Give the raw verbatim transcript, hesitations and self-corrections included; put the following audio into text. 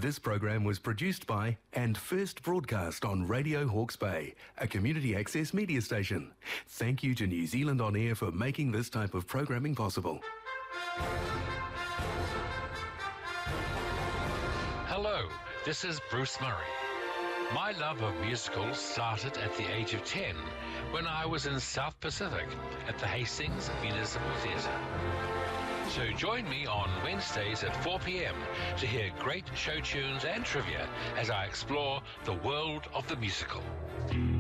This program was produced by and first broadcast on Radio Hawke's Bay, a community access media station. Thank you to New Zealand On Air for making this type of programming possible. Hello, this is Bruce Murray. My love of musicals started at the age of ten when I was in South Pacific at the Hastings Municipal Theatre. So join me on Wednesdays at four p.m. to hear great show tunes and trivia as I explore the world of the musical.